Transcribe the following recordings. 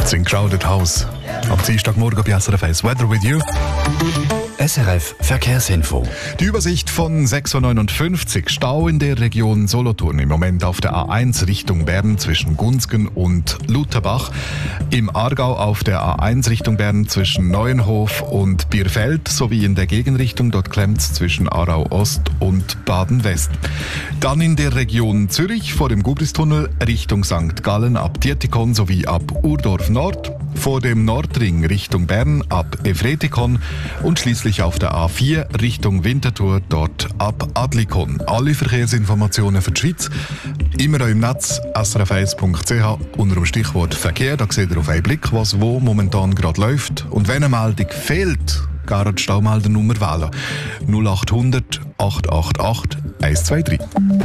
In Crowded House. Am Dienstagmorgen bei SRF 1 Weather with You. SRF Verkehrsinfo. Die Übersicht von 6.59 Uhr. Stau in der Region Solothurn. Im Moment auf der A1 Richtung Bern zwischen Gunzgen und Lutherbach. Im Aargau auf der A1 Richtung Bern zwischen Neuenhof und Bierfeld. Sowie in der Gegenrichtung. Dort klemmt es zwischen Aarau Ost und Baden West. Dann in der Region Zürich vor dem Gubristunnel Richtung St. Gallen ab Dietikon sowie ab Urdorf Nord. Vor dem Nordring Richtung Bern ab Efretikon und schließlich auf der A4 Richtung Winterthur dort ab Adlikon. Alle Verkehrsinformationen für die Schweiz immer im Netz srf1.ch unter dem Stichwort Verkehr. Da seht ihr auf einen Blick, was wo momentan gerade läuft. Und wenn eine Meldung fehlt, gerne die Staumeldernummer wählen. 0800 888 123.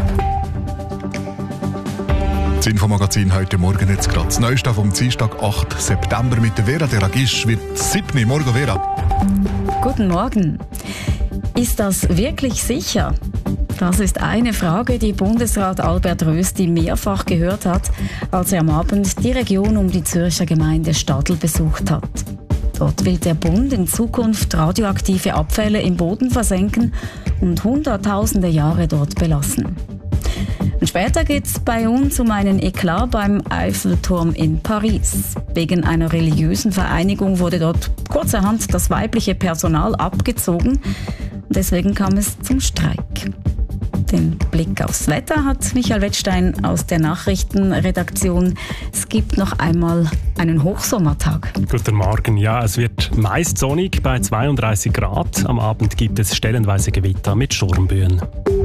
Das Infomagazin heute Morgen jetzt gerade das Neueste vom Dienstag, 8. September mit der Vera Deragisch wird 7. Morgen, Vera. Guten Morgen. Ist das wirklich sicher? Das ist eine Frage, die Bundesrat Albert Rösti mehrfach gehört hat, als er am Abend die Region um die Zürcher Gemeinde Stadl besucht hat. Dort will der Bund in Zukunft radioaktive Abfälle im Boden versenken und Hunderttausende Jahre dort belassen. Und später geht es bei uns um einen Eklat beim Eiffelturm in Paris. Wegen einer religiösen Vereinigung wurde dort kurzerhand das weibliche Personal abgezogen. Und deswegen kam es zum Streik. Den Blick aufs Wetter hat Michael Wettstein aus der Nachrichtenredaktion. Es gibt noch einmal einen Hochsommertag. Guten Morgen. Ja, es wird meist sonnig bei 32 Grad. Am Abend gibt es stellenweise Gewitter mit Sturmböen.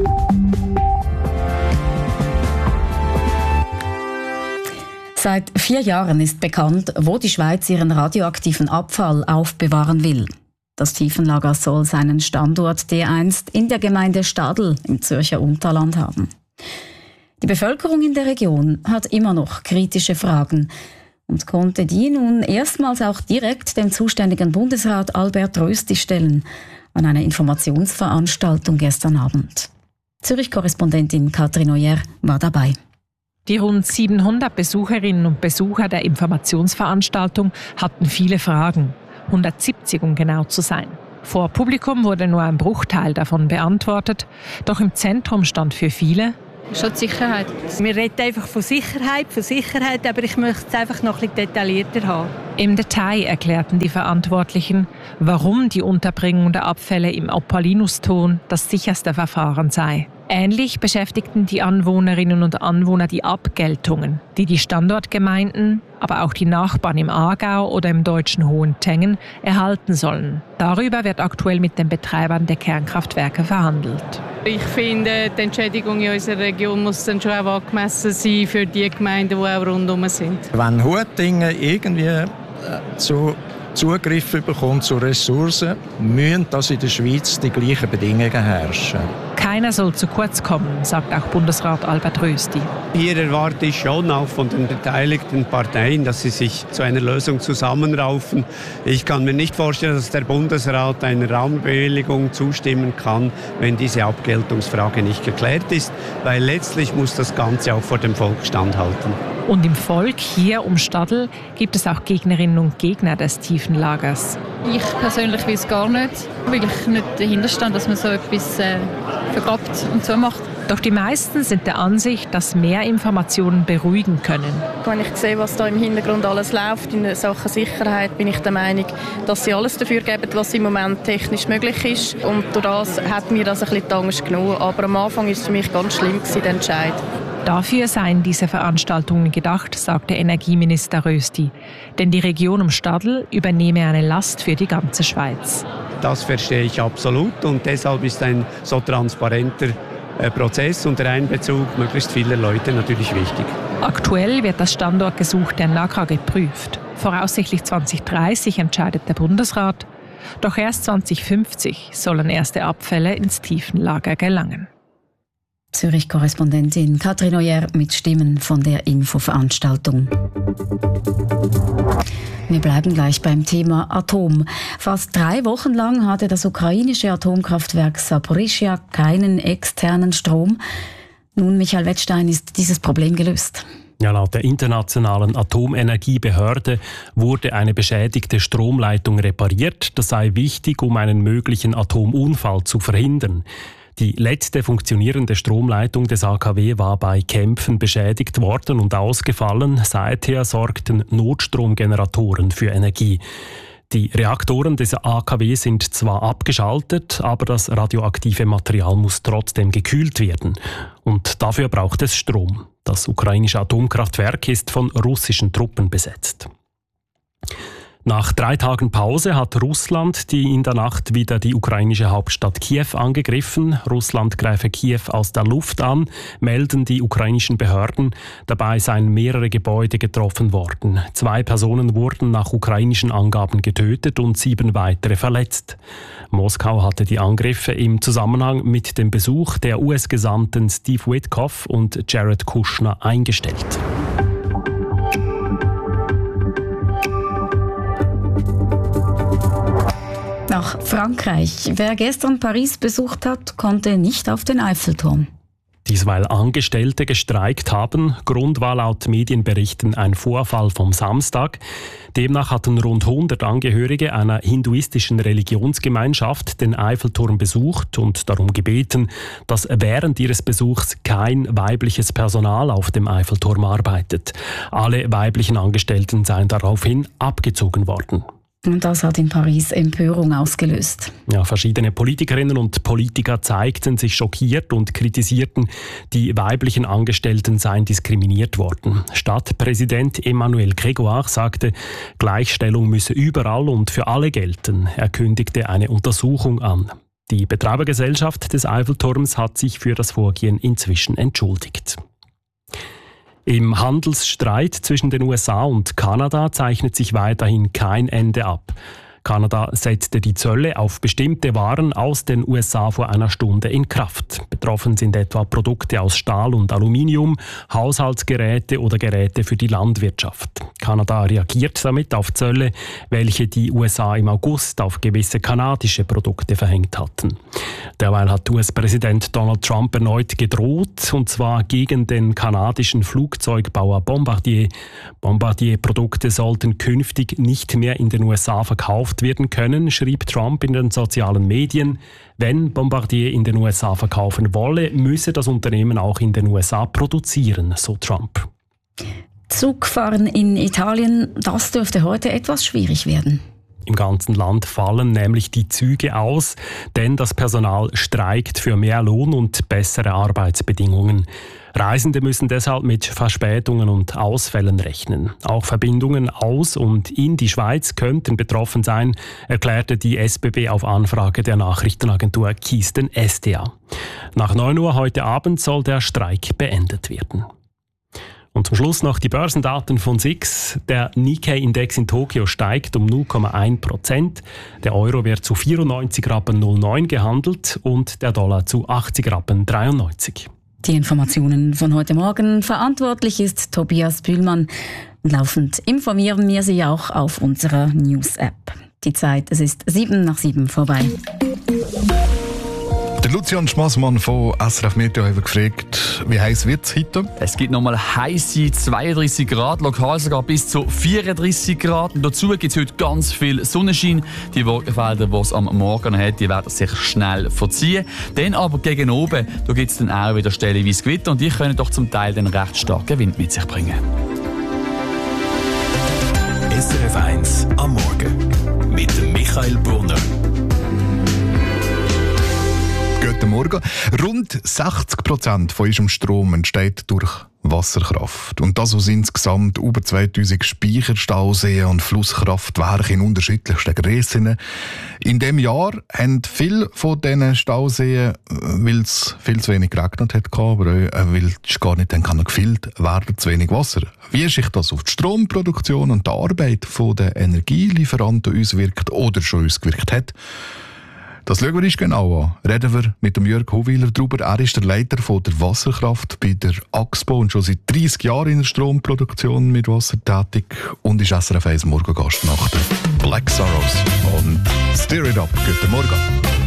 Seit 4 Jahren ist bekannt, wo die Schweiz ihren radioaktiven Abfall aufbewahren will. Das Tiefenlager soll seinen Standort dereinst in der Gemeinde Stadl im Zürcher Unterland haben. Die Bevölkerung in der Region hat immer noch kritische Fragen und konnte die nun erstmals auch direkt dem zuständigen Bundesrat Albert Rösti stellen an einer Informationsveranstaltung gestern Abend. Zürich-Korrespondentin Katrin Oyer war dabei. Die rund 700 Besucherinnen und Besucher der Informationsveranstaltung hatten viele Fragen. 170, um genau zu sein. Vor Publikum wurde nur ein Bruchteil davon beantwortet. Doch im Zentrum stand für viele schon die Sicherheit. Wir reden einfach von Sicherheit, aber ich möchte es einfach noch ein bisschen detaillierter haben. Im Detail erklärten die Verantwortlichen, warum die Unterbringung der Abfälle im Opalinuston das sicherste Verfahren sei. Ähnlich beschäftigten die Anwohnerinnen und Anwohner die Abgeltungen, die die Standortgemeinden, aber auch die Nachbarn im Aargau oder im deutschen Hohentengen erhalten sollen. Darüber wird aktuell mit den Betreibern der Kernkraftwerke verhandelt. Ich finde, die Entschädigung in unserer Region muss dann schon auch angemessen sein für die Gemeinden, die auch rundherum sind. Wenn Huettingen irgendwie Zugriff bekommt zu Ressourcen, müssen das in der Schweiz die gleichen Bedingungen herrschen. Keiner soll zu kurz kommen, sagt auch Bundesrat Albert Rösti. Hier erwarte ich schon auch von den beteiligten Parteien, dass sie sich zu einer Lösung zusammenraufen. Ich kann mir nicht vorstellen, dass der Bundesrat einer Rahmenbewilligung zustimmen kann, wenn diese Abgeltungsfrage nicht geklärt ist, weil letztlich muss das Ganze auch vor dem Volk standhalten. Und im Volk hier um Stadl gibt es auch Gegnerinnen und Gegner des Tiefenlagers. Ich persönlich will es gar nicht, weil ich nicht dahinter stehe, dass man so etwas vergrabt und so macht. Doch die meisten sind der Ansicht, dass mehr Informationen beruhigen können. Wenn ich sehe, was da im Hintergrund alles läuft in Sachen Sicherheit, bin ich der Meinung, dass sie alles dafür geben, was im Moment technisch möglich ist. Und durch das hat mir das ein bisschen die Angst genommen. Aber am Anfang war es für mich ganz schlimm, der Entscheid. Dafür seien diese Veranstaltungen gedacht, sagte Energieminister Rösti. Denn die Region um Stadl übernehme eine Last für die ganze Schweiz. Das verstehe ich absolut und deshalb ist ein so transparenter Prozess und der Einbezug möglichst vieler Leute natürlich wichtig. Aktuell wird das Standortgesuch der NAKA geprüft. Voraussichtlich 2030 entscheidet der Bundesrat. Doch erst 2050 sollen erste Abfälle ins Tiefenlager gelangen. Zürich-Korrespondentin Katrin Oyer mit Stimmen von der Infoveranstaltung. Wir bleiben gleich beim Thema Atom. Fast 3 Wochen lang hatte das ukrainische Atomkraftwerk Saporischschja keinen externen Strom. Nun, Michael Wettstein, ist dieses Problem gelöst? Ja, laut der Internationalen Atomenergiebehörde wurde eine beschädigte Stromleitung repariert. Das sei wichtig, um einen möglichen Atomunfall zu verhindern. Die letzte funktionierende Stromleitung des AKW war bei Kämpfen beschädigt worden und ausgefallen. Seither sorgten Notstromgeneratoren für Energie. Die Reaktoren des AKW sind zwar abgeschaltet, aber das radioaktive Material muss trotzdem gekühlt werden. Und dafür braucht es Strom. Das ukrainische Atomkraftwerk ist von russischen Truppen besetzt. Nach 3 Tagen Pause hat Russland in der Nacht wieder die ukrainische Hauptstadt Kiew angegriffen. Russland greife Kiew aus der Luft an, melden die ukrainischen Behörden. Dabei seien mehrere Gebäude getroffen worden. 2 Personen wurden nach ukrainischen Angaben getötet und 7 weitere verletzt. Moskau hatte die Angriffe im Zusammenhang mit dem Besuch der US-Gesandten Steve Witkoff und Jared Kushner eingestellt. Nach Frankreich. Wer gestern Paris besucht hat, konnte nicht auf den Eiffelturm. Dies, weil Angestellte gestreikt haben. Grund war laut Medienberichten ein Vorfall vom Samstag. Demnach hatten rund 100 Angehörige einer hinduistischen Religionsgemeinschaft den Eiffelturm besucht und darum gebeten, dass während ihres Besuchs kein weibliches Personal auf dem Eiffelturm arbeitet. Alle weiblichen Angestellten seien daraufhin abgezogen worden. Und das hat in Paris Empörung ausgelöst. Ja, verschiedene Politikerinnen und Politiker zeigten sich schockiert und kritisierten, die weiblichen Angestellten seien diskriminiert worden. Stadtpräsident Emmanuel Grégoire sagte, Gleichstellung müsse überall und für alle gelten. Er kündigte eine Untersuchung an. Die Betreibergesellschaft des Eiffelturms hat sich für das Vorgehen inzwischen entschuldigt. Im Handelsstreit zwischen den USA und Kanada zeichnet sich weiterhin kein Ende ab. Kanada setzte die Zölle auf bestimmte Waren aus den USA vor einer Stunde in Kraft. Betroffen sind etwa Produkte aus Stahl und Aluminium, Haushaltsgeräte oder Geräte für die Landwirtschaft. Kanada reagiert damit auf Zölle, welche die USA im August auf gewisse kanadische Produkte verhängt hatten. Derweil hat US-Präsident Donald Trump erneut gedroht, und zwar gegen den kanadischen Flugzeugbauer Bombardier. Bombardier-Produkte sollten künftig nicht mehr in den USA verkauft werden können, schrieb Trump in den sozialen Medien. Wenn Bombardier in den USA verkaufen wolle, müsse das Unternehmen auch in den USA produzieren, so Trump. Zugfahren in Italien, das dürfte heute etwas schwierig werden. Im ganzen Land fallen nämlich die Züge aus, denn das Personal streikt für mehr Lohn und bessere Arbeitsbedingungen. Reisende müssen deshalb mit Verspätungen und Ausfällen rechnen. Auch Verbindungen aus und in die Schweiz könnten betroffen sein, erklärte die SBB auf Anfrage der Nachrichtenagentur Keystone SDA. Nach 9 Uhr heute Abend soll der Streik beendet werden. Und zum Schluss noch die Börsendaten von SIX. Der Nikkei-Index in Tokio steigt um 0,1%. Der Euro wird zu 94,09 Rappen gehandelt und der Dollar zu 80,93 Rappen. Die Informationen von heute Morgen. Verantwortlich ist Tobias Bühlmann. Laufend informieren wir Sie auch auf unserer News-App. Die Zeit, es ist 7:07 vorbei. Der Lucian Schmassmann von SRF Meteo hat gefragt, wie heiß wird es heute? Es gibt nochmal heiße 32 Grad, lokal sogar bis zu 34 Grad. Und dazu gibt es heute ganz viel Sonnenschein. Die Wolkenfelder, die es am Morgen hat, die werden sich schnell verziehen. Dann aber gegen oben, da gibt es dann auch wieder stellenweise Gewitter und die können doch zum Teil den recht starken Wind mit sich bringen. SRF 1 am Morgen mit Michael Brunner. Guten Morgen. Rund 60% von unserem Strom entsteht durch Wasserkraft. Und das aus insgesamt über 2000 Speicherstauseen und Flusskraftwerken in unterschiedlichsten Grössen. In diesem Jahr haben viele von diesen Stauseen, weil es viel zu wenig geregnet hat, aber auch, weil es gar nicht gefüllt werden, zu wenig Wasser. Wie sich das auf die Stromproduktion und die Arbeit der Energielieferanten auswirkt oder schon ausgewirkt hat, das schauen wir uns genau an. Reden wir mit dem Jörg Hohwiler darüber. Er ist der Leiter der Wasserkraft bei der AXPO und schon seit 30 Jahren in der Stromproduktion mit Wasser tätig und ist SRF 1 Morgengast nach den Black Sorrows und Stir It Up. Guten Morgen.